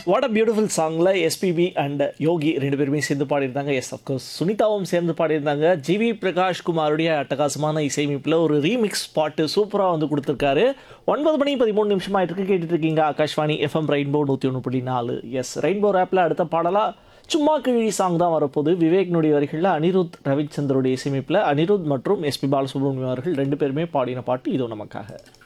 What a beautiful சாங்கில் SPB and யோகி ரெண்டு பேருமே சேர்ந்து பாடியிருந்தாங்க. எஸ் அஃப்கோர்ஸ் சுனிதாவும் சேர்ந்து பாடியிருந்தாங்க. ஜிவி பிரகாஷ் குமாருடைய அட்டகாசமான இசையமைப்பில் ஒரு ரீமிக்ஸ் பாட்டு சூப்பராக வந்து கொடுத்துருக்காரு. 9:13 ஆயிட்டு கேட்டுட்டு இருக்கீங்க Akashvani FM rainbow 101.4. S rainbow ரேப்பில் அடுத்த பாடலாக சும்மா கிழி சாங் தான் வரப்போகுது. விவேக்னுடைய வரிகளில் அனிருத் ரவிச்சந்தருடைய இசையமைப்பில் அனிருத் மற்றும் எஸ்பி பாலசுப்ரமணியம் அவர்கள் ரெண்டு பேருமே பாடின பாட்டு இதோ நமக்காக.